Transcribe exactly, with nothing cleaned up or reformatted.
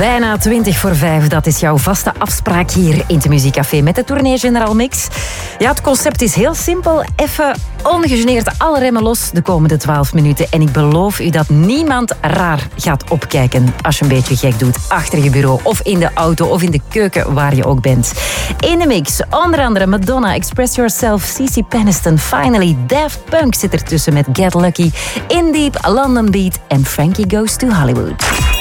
Bijna twintig voor vijf, dat is jouw vaste afspraak hier in het Muziekcafé met de Tournee General Mix. Ja, het concept is heel simpel. Even ongegeneerd alle remmen los de komende twaalf minuten. En ik beloof u dat niemand raar gaat opkijken als je een beetje gek doet achter je bureau of in de auto of in de keuken, waar je ook bent. In de mix, onder andere Madonna, Express Yourself, Cici Peniston, Finally, Daft Punk zit ertussen met Get Lucky, In Deep, London Beat en Frankie Goes to Hollywood.